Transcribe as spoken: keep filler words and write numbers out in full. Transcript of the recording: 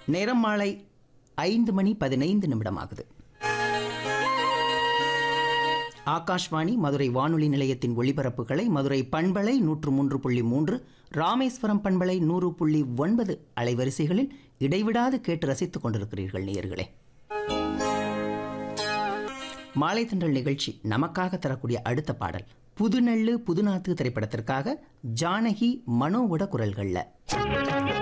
நேரம் மாலை ஐந்து மணி பதினைந்து நிமிடம் ஆகுது. ஆகாஷ்வாணி மதுரை வானொலி நிலையத்தின் ஒளிபரப்புகளை மதுரை பண்பலை நூற்று மூன்று புள்ளி மூன்று, ராமேஸ்வரம் பண்பலை நூறு புள்ளி ஒன்பது அலைவரிசைகளில் இடைவிடாது கேட்டு ரசித்துக் கொண்டிருக்கிறீர்கள் நேயர்களே. மாலை தென்றல் நிகழ்ச்சி நமக்காக தரக்கூடிய அடுத்த பாடல் புதுநெல்லு புதுநாத்து திரைப்படத்திற்காக ஜானகி மனோவோட குரல்கள்ல.